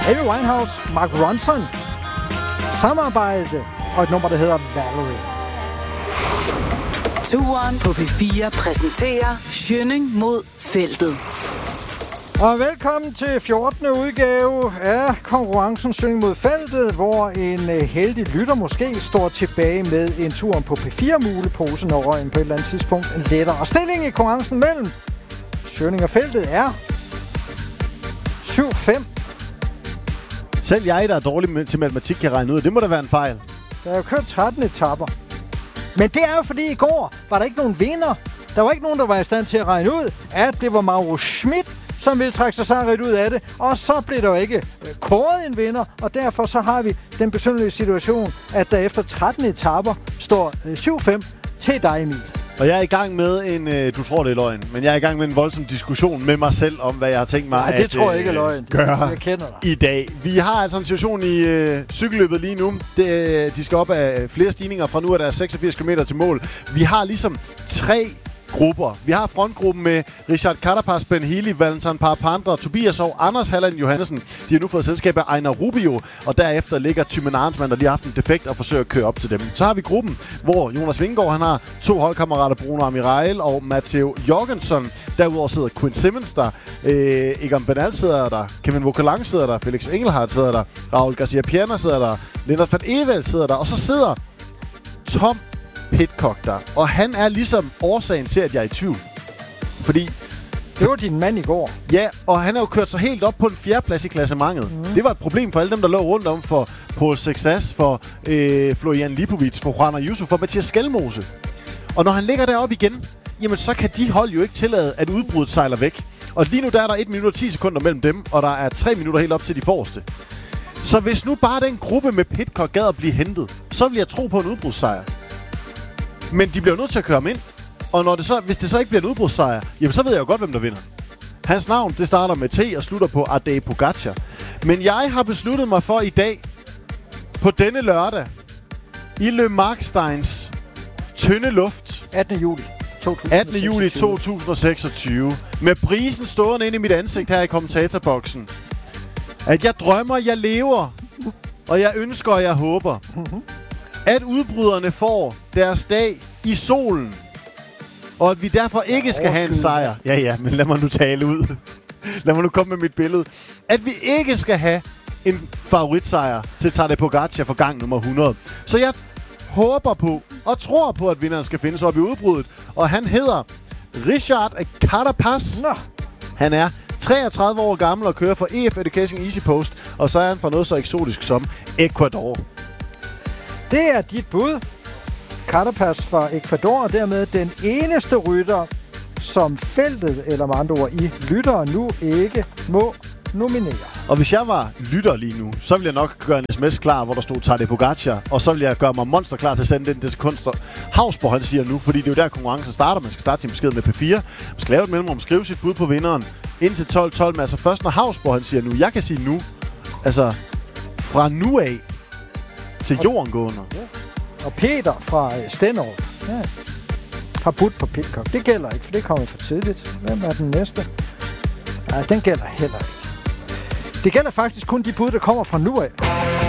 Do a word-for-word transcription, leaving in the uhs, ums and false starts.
Amy Winehouse, Mark Ronson, samarbejde og et nummer, der hedder Valerie. Turen på P fire præsenterer Schønning mod feltet. Og velkommen til fjortende udgave af konkurrencen Schønning mod feltet, hvor en heldig lytter måske står tilbage med en tur på P fire mulepose, når røgen på et eller andet tidspunkt letter. Og stillingen i konkurrencen mellem Schønning og feltet er syv fem. Selv jeg, der er dårlig til matematik, kan regne ud. Det må da være en fejl. Der er jo kørt tretten etaper. Men det er jo fordi i går var der ikke nogen vinder. Der var ikke nogen, der var i stand til at regne ud, at det var Mauro Schmidt, som ville trække sig sejret ud af det. Og så blev der jo ikke kåret en vinder, og derfor så har vi den besynderlige situation, at der efter tretten etaper står syv fem til dig, Emil. Og jeg er i gang med en, øh, du tror det er løgn, men jeg er i gang med en voldsom diskussion med mig selv om, hvad jeg har tænkt mig Nej, at det tror jeg ikke er øh, løgn. gøre jeg kender dig. i dag. Vi har altså en situation i øh, cykelløbet lige nu. Det, de skal op af flere stigninger fra nu, er der seksogfirs kilometer til mål. Vi har ligesom tre grupper. Vi har frontgruppen med Richard Carapaz, Ben Healy, Valentin Parapanda, Tobias og Anders Halland Johansen. De har nu fået selskab af Einar Rubio, og derefter ligger Thymen Arnsmann, der lige har haft en defekt og forsøger at køre op til dem. Så har vi gruppen, hvor Jonas Vingegaard, han har to holdkammerater, Bruno Amirail og Matteo Jorgensen. Derudover sidder Quinn Simmons der, øh, Egan Bernal sidder der, Kevin Vauquelin sidder der, Felix Engelhardt sidder der, Raul Garcia Piana sidder der, Lennart van Eveld sidder der, og så sidder Tom Pidcock der. Og han er ligesom årsagen til, at jeg er i tvivl. Fordi det var din mand i går. Ja, og han har jo kørt sig helt op på en fjerdeplads i klassementet. Mm. Det var et problem for alle dem, der lå rundt om, for Paul Sexas, for øh, Florian Lipovic, for Juan Ayuso, for Mathias Skelmose. Og når han ligger deroppe igen, jamen så kan de hold jo ikke tillade, at udbruddet sejler væk. Og lige nu der er der et minut og ti sekunder mellem dem, og der er tre minutter helt op til de forreste. Så hvis nu bare den gruppe med Pidcock gad at blive hentet, så vil jeg tro på en udbrudssejr. Men de bliver nødt til at køre ham ind. Og når det så, hvis det så ikke bliver en udbrudssejr, jamen så ved jeg jo godt, hvem der vinder. Hans navn, det starter med T og slutter på Tadej Pogačar. Men jeg har besluttet mig for i dag, på denne lørdag, i Le Marksteins tynde luft. attende juli to tusind og seksogtyve. attende juli to tusind og seksogtyve. Med prisen stående inde i mit ansigt her i kommentatorboksen. At jeg drømmer, jeg lever. Og jeg ønsker, og jeg håber. Mm-hmm. At udbryderne får deres dag i solen. Og at vi derfor ikke skal have en sejr. Ja, ja, men lad mig nu tale ud. Lad mig nu komme med mit billede. At vi ikke skal have en favoritsejr til Tadej Pogačar for gang nummer hundrede. Så jeg håber på og tror på, at vinderen skal findes op i udbruddet. Og han hedder Richard Carapaz. Nå. Han er treogtredive år gammel og kører for E F Education Easy Post. Og så er han fra noget så eksotisk som Ecuador. Det er dit bud. Carapaz fra Ecuador, og dermed den eneste rytter, som feltet, eller med andre ord I lyttere, nu ikke må nominere. Og hvis jeg var lytter lige nu, så ville jeg nok gøre en sms klar, hvor der stod Tadej Pogačar, og så ville jeg gøre mig monster klar til at sende den til kunstner Havsborg, han siger nu, fordi det er jo der konkurrencen starter. Man skal starte sin besked med P fire, man skal lave et mellemrum, skrive sit bud på vinderen indtil tolv tolv, men altså først når Havsborg, han siger nu, jeg kan sige nu, altså fra nu af til jorden gående. Ja. Og Peter fra øh, Stenderup ja, har budt på Pidcock. Det gælder ikke, for det kommer for tidligt. Hvem er den næste? Nej, den gælder heller ikke. Det gælder faktisk kun de bud, der kommer fra nu af.